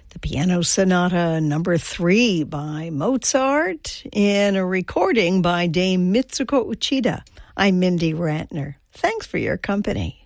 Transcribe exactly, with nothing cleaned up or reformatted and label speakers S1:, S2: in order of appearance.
S1: the Piano Sonata number three by Mozart in a recording by Dame Mitsuko Uchida. I'm Mindy Rantner. Thanks for your company.